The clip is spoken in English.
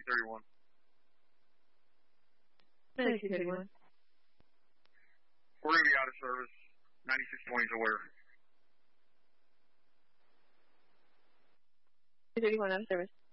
231. 231. We're going to be out of service. 9620 is aware. 231 out of service.